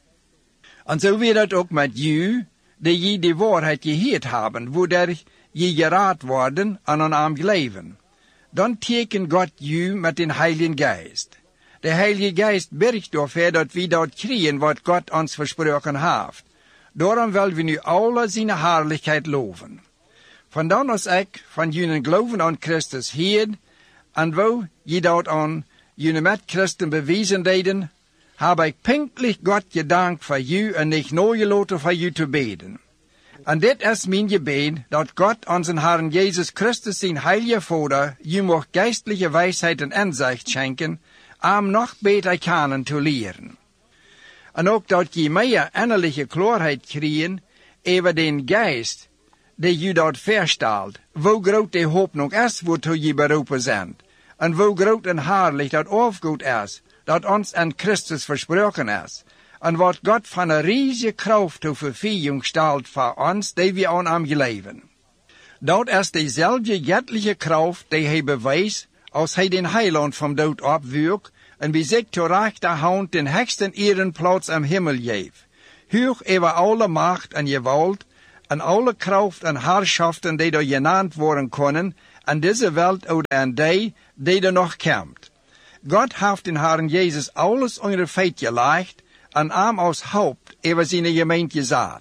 En zo weer dat ook met jou, die je de waarheid gehoord hebben, waardoor je geraad worden en aan hem leven. Dan teken God jou met den Heiligen Geist. De Heilige Geist bergt daarvoor dat we dat krijgen wat God ons versproken heeft. Daarom willen we nu alle zijn heerlijkheid loven. Vandaar als ik van jullie geloven aan Christus hier, en wo je dat aan jullie met Christen bewezen deden, heb ik pinkelijk God gedankt voor u en niet nagelaten voor u te beden. En dit is mijn gebed, dat God onze Herrn Jezus Christus zijn heilige Vader, u mag geistliche wijsheid en inzicht schenken, om nog beter kennen te leren. En ook dat je meer innerlijke klaarheid krijgen over den geest, die je dat verstelt, hoe groot de hoop nog is, waartoe je beroepen bent, en hoe groot en heerlijk dat afgoed is, dat ons aan Christus versproken is, en wat God van een riesige kracht ter vervulling stelt voor ons, die we aan hem geleven. Dat is dezelfde göttliche kracht die hij beweist als hij den heiland vom dood opwierp en wie zich zur rechter hand den höchsten Ehrenplatz am Himmel geeft. Hoog over alle macht en gewalt en alle kracht en herrschaften die er genannt worden kunnen en deze Welt en die er nog komt. Gott heeft den Herrn Jezus alles onder feit gelegd en hem als Haupt over zijn gemeente gezet.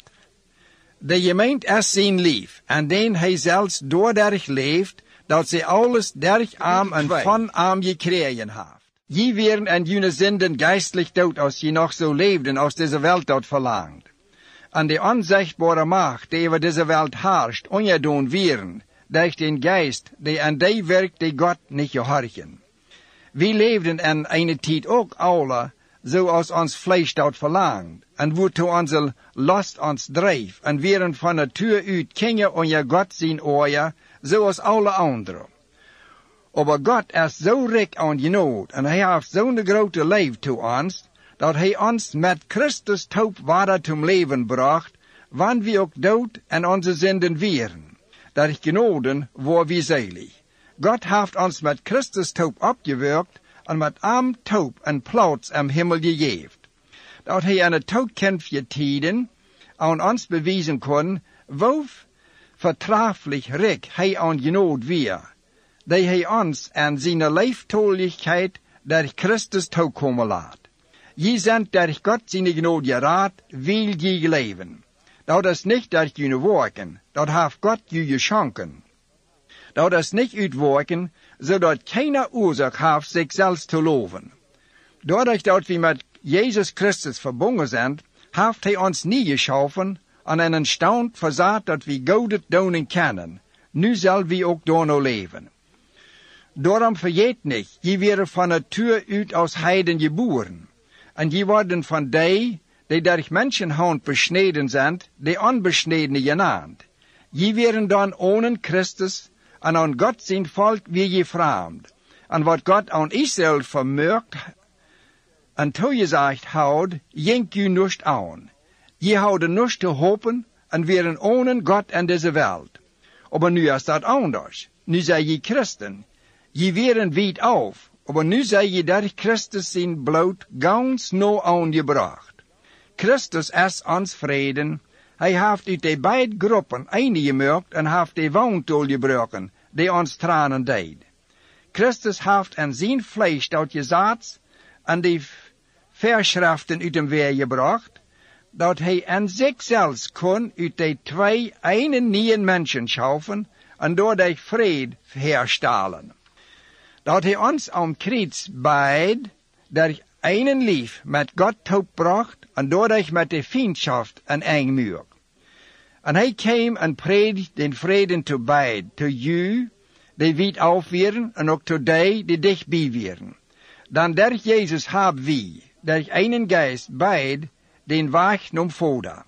De gemeente is zijn lief en den hij zelfs doordat leeft, dat zij alles durch hem en van hem gekregen heeft. Je werden en jullie zinden geistlich dood als je nog zo leefden als deze Welt dat verlangt. En de onzichtbare macht die over deze Welt herrscht, ongedoen werden, durch den Geist, die aan die werkt die God niet gehorchen. We leefden in een tijd ook alle, zoals ons vlees dat verlangt, en waartoe onze lust ons drijft, en waren van natuur uit kingen onder God zijn oor, zoals alle anderen. Aber God is zo rijk aan genade, en hij heeft zo'n grote lief toe ons, dat hij ons met Christus taub water zum leven bracht, wanneer we ook dood en onze zinden waren. Dat genoden waar we zeilig. God heeft ons met Christus taub opgewerkt, en met hem taub een plaats am Himmel gegeven. Dat hij aan het toekomstige tijden aan ons bewijzen kon, hoe vertreffelijk rijk hij aan genade weer, die hij ons aan zijn leeftoeligheid door Christus toekomen laat. Je zijn door God zijn genade geraad, wil je leven. Dat is niet door je werken, dat heeft God je geschonken. Dat is niet uitwerken, zodat keine oorzaak heeft zichzelf te loven. Doordat dat we met Jezus Christus verbonden zijn, heeft hij ons niet geschaffen en een stand verzet dat we Godet doen kennen. Nu zal we ook door leven. Daarom vergeet niet, je werden van natuur uit als heiden geboren. En je worden van die door mensenhand besneden zijn, de onbesnedene genaamd. Je werden dan ohne Christus en aan God zijn volk weer je vreemd. En wat God aan Israël vermurkt en toegezegd houdt, jenkt je niet aan. Je houden niet te hopen en werden ohne God in deze wereld. Maar nu is dat anders. Nu zijn je christen. Je werden weit auf, maar nu zijn je door Christus zijn bloed ganz nauw aangebracht. Christus is ons vreden. Hij heeft uit de beide groepen eengemaakt en heeft de woontool gebroken, die ons tranen deed. Christus heeft in zijn vlees dat gezet en de verschriften uit hem weer gebracht, dat hij in zichzelf kon uit de twee een nieuwe mensen schaffen en door de vrede herstellen. Dat hij ons am kruis beid, door een lief met God toebracht en doordat met de vriendschaft en eng muur. En hij kwam en predigt den vreden te beid, te jou, die weit auf werden, en ook te die dichtbij werden. Dan durch Jezus hebben we, durch einen Geist beid, den Weg naar Vader.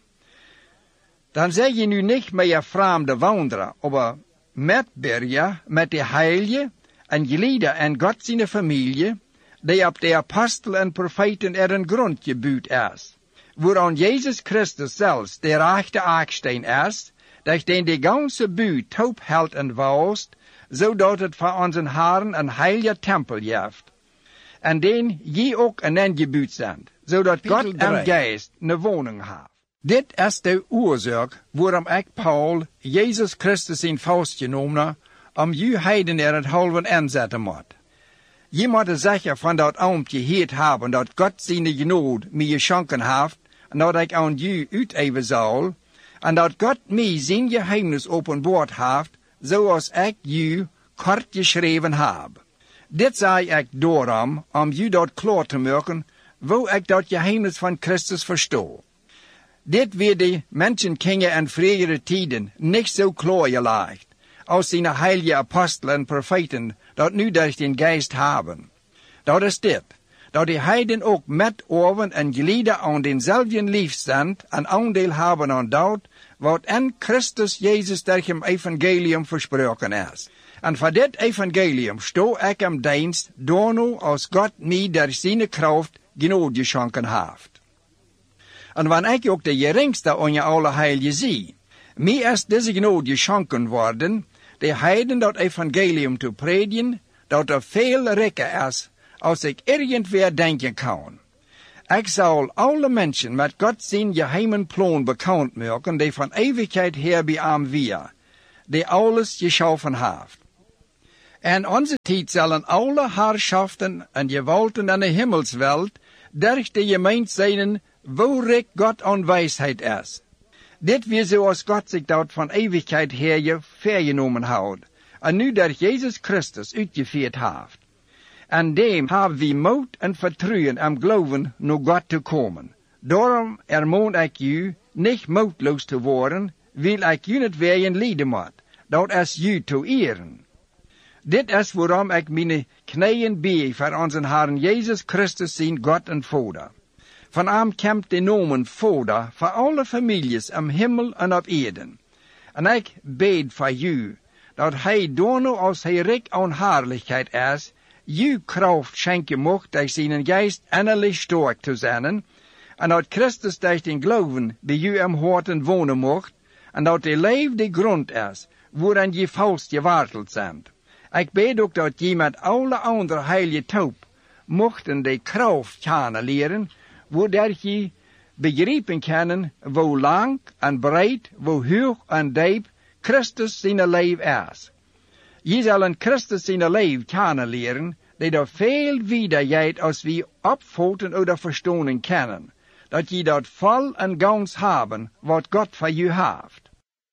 Dan zeg je nu niet meer vreemde wanderer, maar metburger met de heilige en gelieden en God zijn familie, die op de apostel en profeten een grond gebouwd is, waaraan Jezus Christus zelfs de rechte aksteen is, dat den de ganze buurt taub houdt en woust, zodat het voor onze Herren een heilige tempel heeft. En den je ook een gebouwd zijn, zodat God en Geest een woning heeft. Dit is de oorzaak waarom ik Paul Jezus Christus in vastgenomen om je heiden het halven inzetten moet. Je moet zeker van dat oompje gehoord hebben dat God zijn genade mij geschonken heeft en dat ik aan je uiteven zal en dat God mij zijn geheimnis openbaard heeft zoals ik je kort geschreven heb. Dit zei ik daarom om je dat klaar te maken, hoe ik dat geheimnis van Christus verstoor. Dit werd de mensenkingen in vroegere tijden niet zo klaar gelegd als zijn heilige apostelen en profeten dat nu durch den Geist hebben. Dat is dit, dat de heiden ook met oren en gelieden aan denzelfden liefstand en aandeel hebben aan dat, wat in Christus Jezus durch hem evangelium versproken is. En voor dit evangelium sto ik in dienst, doornu als God mij door zijn kracht genade geschonken heeft. En wanneer ik ook de geringste onder alle heiligen zie, Mij is deze genade geschonken worden, de heiden dat evangelium te predigen, dat er veel rekker is, als ik irgendwer denken kan. Ik zal alle mensen met God zijn geheimen plan bekend maken, die van eeuwigheid her bij hem weer, die alles geschaffen heeft. En onze tijd zullen alle herrschaften en gewalten aan de hemelswelt durch de gemeente zijn, wo rijk God aan wijsheid is. Dit weer zoals God zich dat van eeuwigheid her vergenomen houdt, en nu durch Jezus Christus uitgevoerd heeft. En dem hebben we moed en vertrouwen en geloven naar God te komen. Daarom ermaan ik u niet moedloos te worden, wil ik u niet weer lijden moet. Dat is u te eren. Dit is waarom ik mijn knieën bee voor onze Herren Jezus Christus zijn God en Vader. Van hem komt de noemen Vader voor alle families im hemel en op aarde. En ik bid voor u, dat hij daarna als hij rijk aan heerlijkheid is, u kracht schenken mocht durch zijn geest innerlijk sterk te zijn, en dat Christus durch den geloven bij u im harten wonen mocht, en dat de leven de grond is, waarin je vast geworteld bent. Ik bid ook dat je met alle andere heilige taub mochten de kracht kennen leren, waardoor je begrijpen kan hoe lang en breed, hoe hoog en diep Christus zijn leven is. Je zal in Christus zijn leven kennen leren, die er veel wijder gaat als we opvatten of verstaan kennen, dat je dat vol en gans hebben wat God voor je heeft.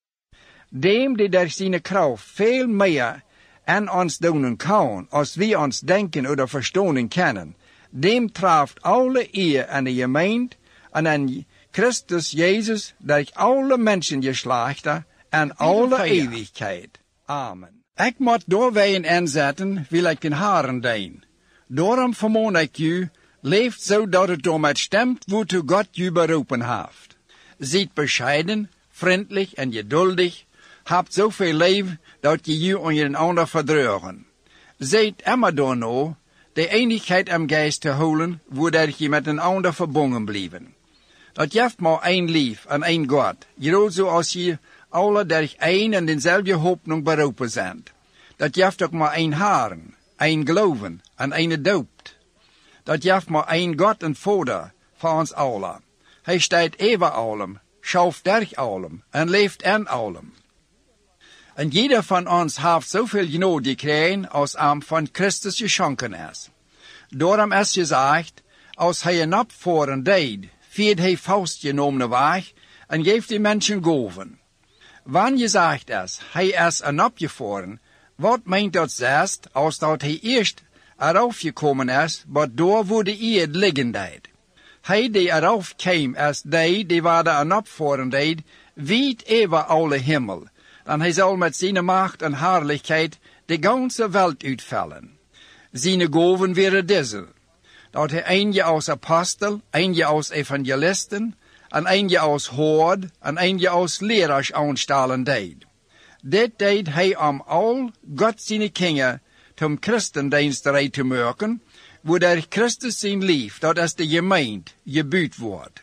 Dem die door zijn kracht veel meer aan ons doen kan, als we ons denken of verstaan kennen, dem treft alle eer aan de gemeente en aan Christus Jezus durch alle mensengeslachten en alle eeuwigheid. Amen. Ik moet doorwegen inzetten, wil ik in haren deen. Daarom vermaan ik u, leeft zo dat het door met stemt, wozu God u beroepen heeft. Zijt bescheiden, vriendelijk en geduldig, hebt zoveel leven, dat je u aan je ander verdreugen. Zijt immer daarna, de eenigheid im geest te houden, waardoor je met een ander verbonden blijven. Dat jeft maar één lief en één God, juist zoals je alle durch één en dezelfde hoopnung beroepen zijn. Dat jeft ook maar één Herren, één geloven en één doopt. Dat jeft maar één God en Vader voor ons allen. Hij staat over allem, schauft durch allem en leeft in allem. En jeder van ons heeft zoveel genade gekregen als hem van Christus geschonken is. Daarom is gezegd, als hij een opvoeren deed, viert hij vastgenomen weg en geeft die mensen gaven. Wanneer gezegd is, hij is een opgevoeren, wat meent dat zest, als dat hij eerst eraf gekomen is, maar door wo de eerd liggen deed. Hij die eraf kwam is die waar een opvoeren deed, wiet over alle hemel. Dan hij zal met zijn macht en heerlijkheid de ganze welt uitvallen. Zijn gaven waren deze, dat hij eentje als apostel, eentje als evangelisten, en eentje als hoord, en eentje als leraars aanstellen deed. Dit deed hij om al God zijn kinderen tom christendiensterij te maken, waardoor Christus zijn lief, dat is de gemeente, gebuut wordt.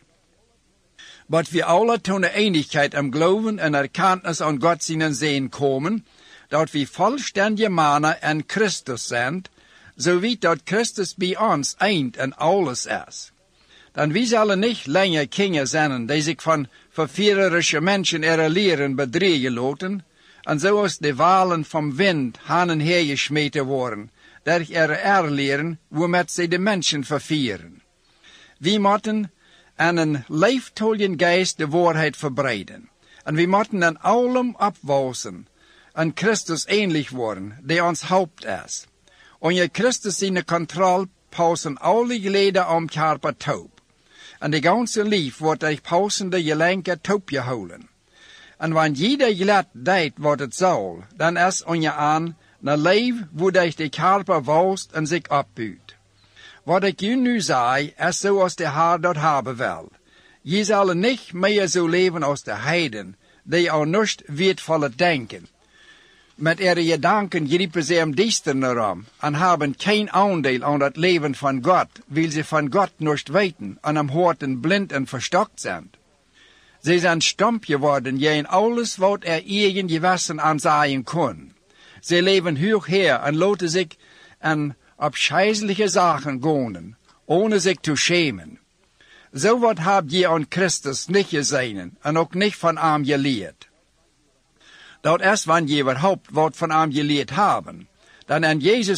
Maar we alle toen de eenigheid im geloven en erkenntnis aan God zijn zin komen, dat we volständige mannen in Christus zijn, zo weet dat Christus bij ons eind en alles is. Dan we zullen niet langer kinderen zijn die zich van verführerische mensen ihre leren bedriegen laten, en zoals de walen vom wind heen en her gesmeten worden, durch ihre erleren, waarmee ze de mensen verführen. We moeten aan een leeftoljen geest de waarheid verbreiden. En we moeten aan allem opwassen en Christus ähnlich worden, die ons haupt is. Onder Christus zijn controle pausen alle geleden om Körper taub. En de ganze lief wordt durch pausende gelenken taub gehouden. En wanneer jeder gelet deed wat het zal, dan is on je aan een leven waar de Körper woust en zich opbuurt. Wat ik u nu zei, is zoals de Heer dat hebben wil. Je zal niet meer zo leven als de heiden, die aan niets wertvolle denken. Met ihre gedanken griepen ze im Düsteren rum en hebben geen aandeel aan het leven van God, weil ze van God niets weten en am Horten blind en verstockt zijn. Sie zijn stomp geworden gegen alles wat eigen gewassen aanzaaien kon. Sie leven hoog her en laten zich aan abscheißliche Sachen gonen, ohne sich zu schämen. So wat habt ihr an Christus nicht gesehen und auch nicht von ihm gelehrt. Dat erst wann je überhaupt wat von ihm gelehrt haben, dann an Jesus